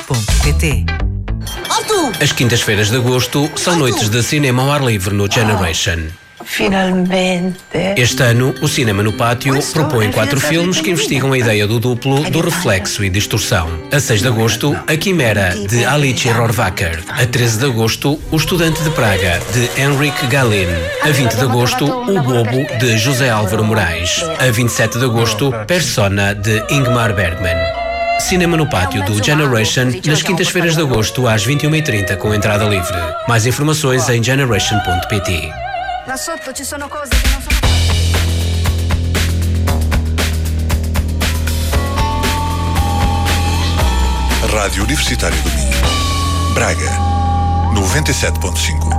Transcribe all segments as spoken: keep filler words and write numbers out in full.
ponto pt. As quintas-feiras de agosto são noites de cinema ao ar livre no Generation. Finalmente. Este ano, o Cinema no Pátio propõe quatro filmes que investigam a ideia do duplo, do reflexo e distorção. A seis de agosto, A Quimera, de Alice Rohrwacher. A treze de agosto, O Estudante de Praga, de Henrik Gahlin. A vinte de agosto, O Bobo, de José Álvaro Moraes. A vinte e sete de agosto, Persona, de Ingmar Bergman. Cinema no Pátio do Generation, nas quintas-feiras de agosto às vinte e uma e trinta, com entrada livre. Mais informações em generation ponto pt. Là sotto ci sono cose che non sono. Rádio Universitária do Minho. Braga, noventa e sete ponto cinco.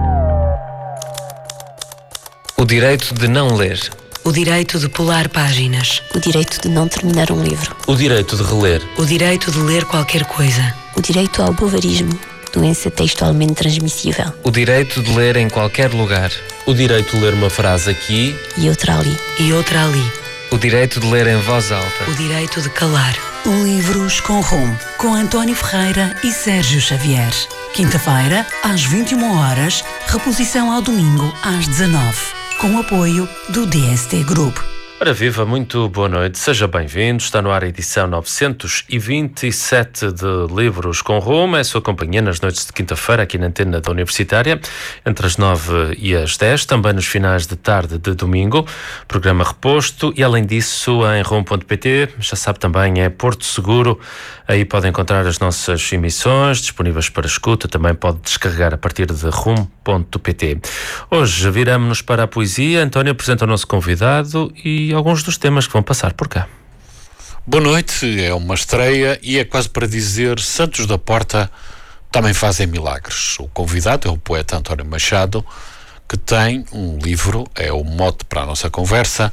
O direito de não ler. O direito de pular páginas. O direito de não terminar um livro. O direito de reler. O direito de ler qualquer coisa. O direito ao bovarismo, doença textualmente transmissível. O direito de ler em qualquer lugar. O direito de ler uma frase aqui E outra ali. E outra ali. O direito de ler em voz alta. O direito de calar. Livros com Rumo, com António Ferreira e Sérgio Xavier. Quinta-feira, às vinte e uma horas, reposição ao domingo, às dezanove. Com o apoio do D S T Group. Ora viva, muito boa noite, seja bem-vindo. Está no ar a edição novecentos e vinte e sete de Livros com Rumo. É a sua companhia nas noites de quinta-feira aqui na antena da Universitária, entre as nove e as dez, também nos finais de tarde de domingo, programa reposto. E além disso, em rumo ponto pt, já sabe também, é Porto Seguro. Aí pode encontrar as nossas emissões disponíveis para escuta, também pode descarregar a partir de rumo ponto pt. Hoje viramos-nos para a poesia. António apresenta o nosso convidado e alguns dos temas que vão passar por cá. Boa noite, é uma estreia e é quase para dizer Santos da Porta também fazem milagres. O convidado é o poeta António Machado, que tem um livro, é o mote para a nossa conversa,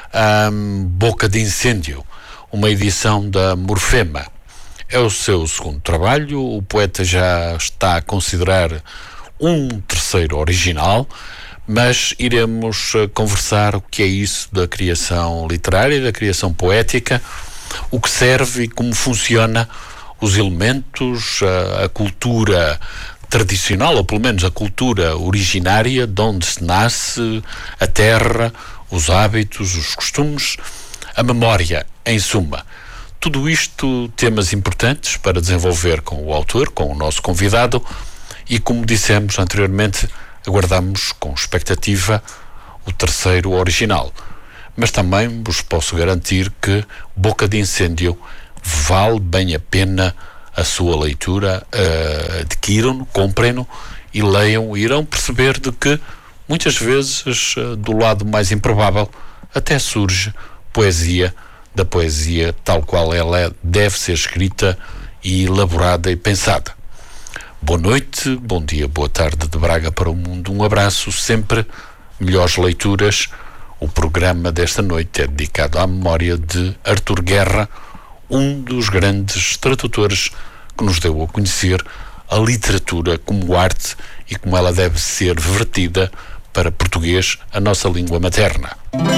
um, Boca de Incêndio, uma edição da Morfema. É o seu segundo trabalho, o poeta já está a considerar um terceiro original, mas iremos conversar o que é isso da criação literária, da criação poética, o que serve e como funciona os elementos, a, a cultura tradicional, ou pelo menos a cultura originária, de onde se nasce, a terra, os hábitos, os costumes, a memória, em suma. Tudo isto temas importantes para desenvolver com o autor, com o nosso convidado, e como dissemos anteriormente, aguardamos com expectativa o terceiro original. Mas também vos posso garantir que Boca de Incêndio vale bem a pena a sua leitura. Uh, adquiram-no, comprem-no e leiam, e irão perceber de que muitas vezes uh, do lado mais improvável até surge poesia, da poesia tal qual ela deve ser escrita e elaborada e pensada. Boa noite, bom dia, boa tarde de Braga para o mundo. Um abraço, sempre melhores leituras. O programa desta noite é dedicado à memória de Artur Guerra, um dos grandes tradutores que nos deu a conhecer a literatura como arte e como ela deve ser vertida para português, a nossa língua materna.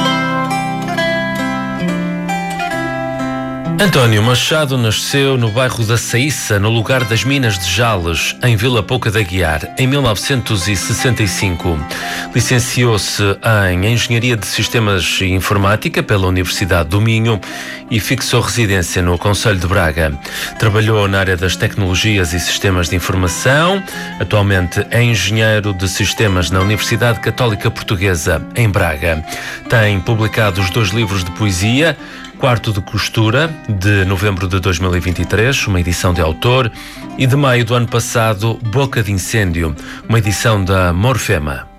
António Machado nasceu no bairro da Saíça, no lugar das Minas de Jales, em Vila Pouca da Guiar, em mil novecentos e sessenta e cinco. Licenciou-se em Engenharia de Sistemas e Informática pela Universidade do Minho e fixou residência no Concelho de Braga. Trabalhou na área das tecnologias e sistemas de informação. Atualmente é engenheiro de sistemas na Universidade Católica Portuguesa, em Braga. Tem publicado os dois livros de poesia, Quarto de Costura, de novembro de dois mil e vinte e três, uma edição de autor, e de maio do ano passado, Boca de Incêndio, uma edição da Morfema.